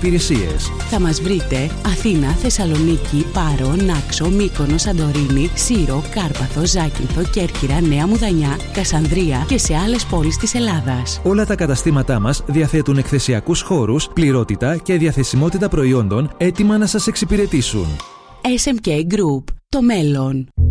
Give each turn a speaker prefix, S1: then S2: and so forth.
S1: υπηρεσίες.
S2: Θα μας βρείτε Αθήνα, Θεσσαλονίκη, Πάρο, Νάξο, Μύκονο, Σαντορίνη, Σύρο, Κάρπαθο, Ζάκυνθο, Κέρκυρα, Νέα Μουδανιά, Κασανδρία και σε άλλες πόλεις της Ελλάδας.
S1: Όλα τα καταστήματά μας διαθέτουν εκθεσιακούς χώρους, πληρότητα και διαθεσιμότητα προϊόντων έτοιμα να σας εξυπηρετήσουν.
S2: SMK Group. Το μέλλον.